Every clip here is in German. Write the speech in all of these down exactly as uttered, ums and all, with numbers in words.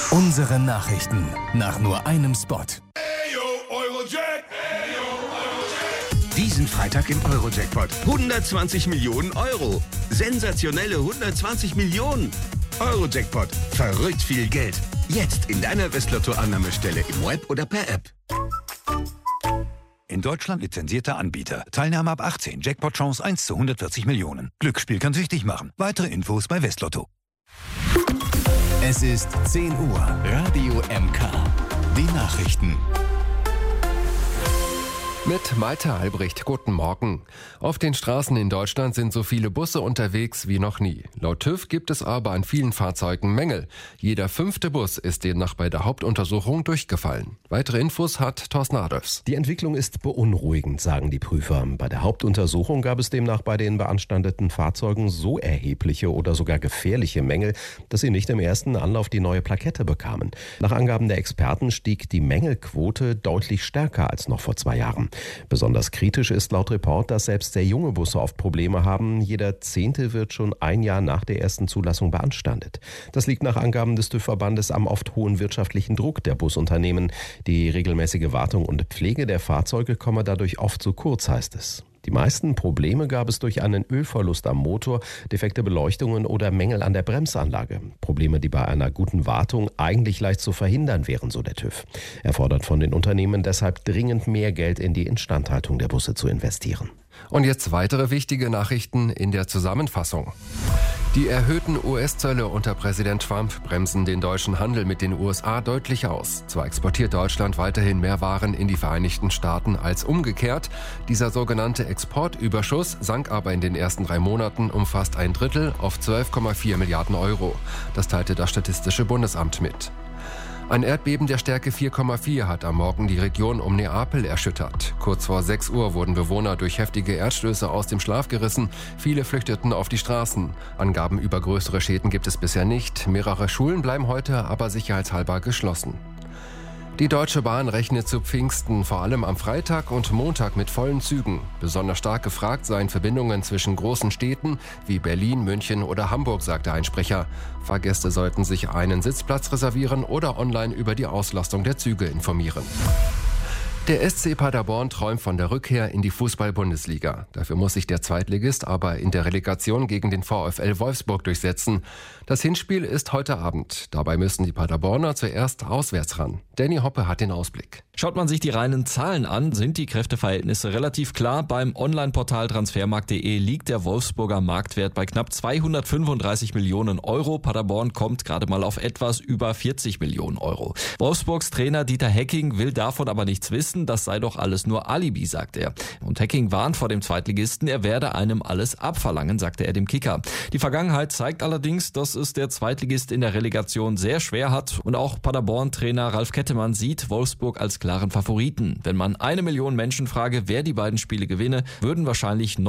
Unsere Nachrichten nach nur einem Spot. Diesen Freitag im Euro-Jackpot. hundertzwanzig Millionen Euro. Sensationelle hundertzwanzig Millionen. Euro-Jackpot. Verrückt viel Geld. Jetzt in deiner Westlotto-Annahmestelle im Web oder per App. In Deutschland lizenzierter Anbieter. Teilnahme ab achtzehn. Jackpot-Chance eins zu hundertvierzig Millionen. Glücksspiel kann süchtig machen. Weitere Infos bei Westlotto. Es ist zehn Uhr. Radio M K. Die Nachrichten. Mit Malte Albrecht, guten Morgen. Auf den Straßen in Deutschland sind so viele Busse unterwegs wie noch nie. Laut TÜV gibt es aber an vielen Fahrzeugen Mängel. Jeder fünfte Bus ist demnach bei der Hauptuntersuchung durchgefallen. Weitere Infos hat Thorsten Adolfs. Die Entwicklung ist beunruhigend, sagen die Prüfer. Bei der Hauptuntersuchung gab es demnach bei den beanstandeten Fahrzeugen so erhebliche oder sogar gefährliche Mängel, dass sie nicht im ersten Anlauf die neue Plakette bekamen. Nach Angaben der Experten stieg die Mängelquote deutlich stärker als noch vor zwei Jahren. Besonders kritisch ist laut Report, dass selbst sehr junge Busse oft Probleme haben. Jeder Zehnte wird schon ein Jahr nach der ersten Zulassung beanstandet. Das liegt nach Angaben des TÜV-Verbandes am oft hohen wirtschaftlichen Druck der Busunternehmen. Die regelmäßige Wartung und Pflege der Fahrzeuge komme dadurch oft zu kurz, heißt es. Die meisten Probleme gab es durch einen Ölverlust am Motor, defekte Beleuchtungen oder Mängel an der Bremsanlage. Probleme, die bei einer guten Wartung eigentlich leicht zu verhindern wären, so der TÜV. Er fordert von den Unternehmen deshalb dringend mehr Geld in die Instandhaltung der Busse zu investieren. Und jetzt weitere wichtige Nachrichten in der Zusammenfassung. Die erhöhten U S-Zölle unter Präsident Trump bremsen den deutschen Handel mit den U S A deutlich aus. Zwar exportiert Deutschland weiterhin mehr Waren in die Vereinigten Staaten als umgekehrt. Dieser sogenannte Exportüberschuss sank aber in den ersten drei Monaten um fast ein Drittel auf zwölf Komma vier Milliarden Euro. Das teilte das Statistische Bundesamt mit. Ein Erdbeben der Stärke vier Komma vier hat am Morgen die Region um Neapel erschüttert. Kurz vor sechs Uhr wurden Bewohner durch heftige Erdstöße aus dem Schlaf gerissen. Viele flüchteten auf die Straßen. Angaben über größere Schäden gibt es bisher nicht. Mehrere Schulen bleiben heute aber sicherheitshalber geschlossen. Die Deutsche Bahn rechnet zu Pfingsten vor allem am Freitag und Montag mit vollen Zügen. Besonders stark gefragt seien Verbindungen zwischen großen Städten wie Berlin, München oder Hamburg, sagte ein Sprecher. Fahrgäste sollten sich einen Sitzplatz reservieren oder online über die Auslastung der Züge informieren. Der S C Paderborn träumt von der Rückkehr in die Fußball-Bundesliga. Dafür muss sich der Zweitligist aber in der Relegation gegen den VfL Wolfsburg durchsetzen. Das Hinspiel ist heute Abend. Dabei müssen die Paderborner zuerst auswärts ran. Danny Hoppe hat den Ausblick. Schaut man sich die reinen Zahlen an, sind die Kräfteverhältnisse relativ klar. Beim Online-Portal transfermarkt punkt de liegt der Wolfsburger Marktwert bei knapp zweihundertfünfunddreißig Millionen Euro. Paderborn kommt gerade mal auf etwas über vierzig Millionen Euro. Wolfsburgs Trainer Dieter Hecking will davon aber nichts wissen. Das sei doch alles nur Alibi, sagt er. Und Hecking warnt vor dem Zweitligisten, er werde einem alles abverlangen, sagte er dem Kicker. Die Vergangenheit zeigt allerdings, dass es der Zweitligist in der Relegation sehr schwer hat. Und auch Paderborn-Trainer Ralf Kettemann sieht Wolfsburg als klaren Favoriten. Wenn man eine Million Menschen frage, wer die beiden Spiele gewinne, würden wahrscheinlich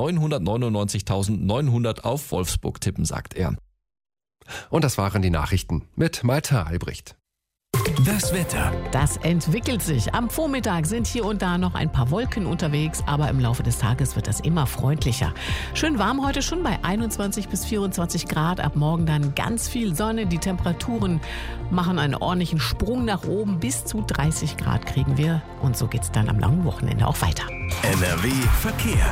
neunhundertneunundneunzigtausendneunhundert auf Wolfsburg tippen, sagt er. Und das waren die Nachrichten mit Malte Albrecht. Das Wetter. Das entwickelt sich. Am Vormittag sind hier und da noch ein paar Wolken unterwegs, aber im Laufe des Tages wird das immer freundlicher. Schön warm heute schon bei einundzwanzig bis vierundzwanzig Grad. Ab morgen dann ganz viel Sonne. Die Temperaturen machen einen ordentlichen Sprung nach oben. Bis zu dreißig Grad kriegen wir. Und so geht's dann am langen Wochenende auch weiter. N R W Verkehr.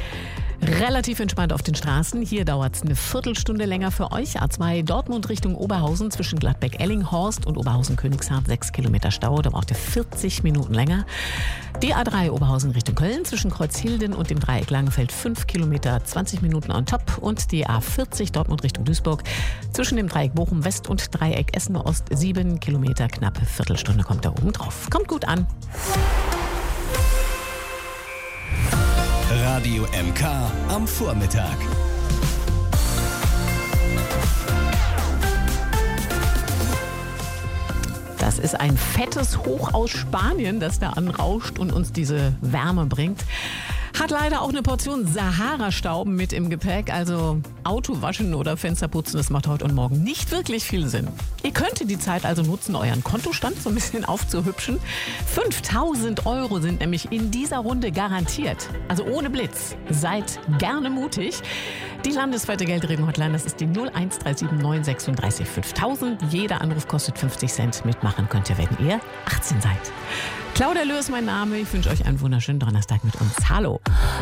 Relativ entspannt auf den Straßen. Hier dauert es eine Viertelstunde länger für euch. A zwei Dortmund Richtung Oberhausen zwischen Gladbeck-Ellinghorst und Oberhausen-Königshardt sechs Kilometer Stau. Da braucht ihr vierzig Minuten länger. Die A drei Oberhausen Richtung Köln zwischen Kreuzhilden und dem Dreieck Langenfeld fünf Kilometer, zwanzig Minuten on top. Und die A vierzig Dortmund Richtung Duisburg zwischen dem Dreieck Bochum West und Dreieck Essen Ost sieben Kilometer, knappe Viertelstunde kommt da oben drauf. Kommt gut an. Radio M K am Vormittag. Das ist ein fettes Hoch aus Spanien, das da anrauscht und uns diese Wärme bringt. Hat leider auch eine Portion Sahara-Staub mit im Gepäck. Also Auto waschen oder Fenster putzen, das macht heute und morgen nicht wirklich viel Sinn. Ihr könntet die Zeit also nutzen, euren Kontostand so ein bisschen aufzuhübschen. fünftausend Euro sind nämlich in dieser Runde garantiert. Also ohne Blitz. Seid gerne mutig. Die landesweite Geldregelung-Hotline, das ist die null eins drei sieben neun sechsunddreißig fünftausend. Jeder Anruf kostet fünfzig Cent. Mitmachen könnt ihr, wenn ihr achtzehn seid. Claudia Löhr ist mein Name. Ich wünsche euch einen wunderschönen Donnerstag mit uns. Hallo.